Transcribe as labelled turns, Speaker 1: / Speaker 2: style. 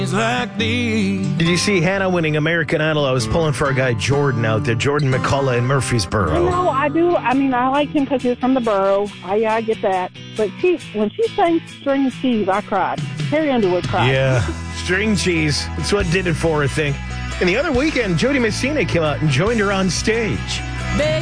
Speaker 1: Like these.
Speaker 2: Did you see Hannah winning American Idol? I was pulling for a guy, Jordan, out there. Jordan McCullough in Murfreesboro.
Speaker 3: No, I do. I mean, I like him because he's from the borough. I get that. But when she sang String Cheese, I cried. Carrie Underwood cried.
Speaker 2: Yeah, string cheese. That's what did it for her, I think. And the other weekend, Jody Messina came out and joined her on stage.